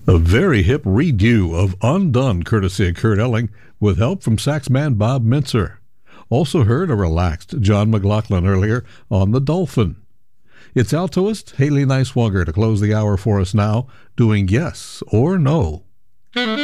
A very hip redo of Undone, courtesy of Kurt Elling, with help from saxman Bob Mintzer. Also heard a relaxed John McLaughlin earlier on The Dolphin. It's altoist Haley Niswonger to close the hour for us now, doing Yes or No.